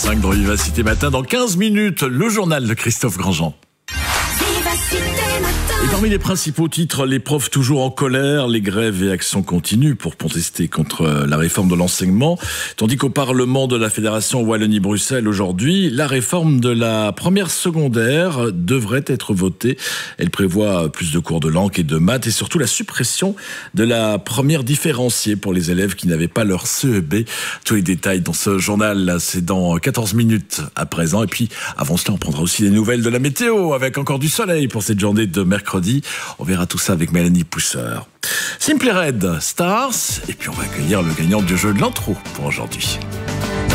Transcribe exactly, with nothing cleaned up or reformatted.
cinq dans Vivacité Matin, dans quinze minutes, le journal de Christophe Grandjean. Et parmi les principaux titres, les profs toujours en colère, les grèves et actions continuent pour protester contre la réforme de l'enseignement. Tandis qu'au Parlement de la Fédération Wallonie-Bruxelles aujourd'hui, la réforme de la première secondaire devrait être votée. Elle prévoit plus de cours de langue et de maths et surtout la suppression de la première différenciée pour les élèves qui n'avaient pas leur C E B. Tous les détails dans ce journal, c'est dans quatorze minutes à présent. Et puis avant cela, on prendra aussi des nouvelles de la météo avec encore du soleil pour cette journée de mercredi. On verra tout ça avec Mélanie Pousseur. Simply Red, Stars, et puis on va accueillir le gagnant du jeu de l'intro pour aujourd'hui.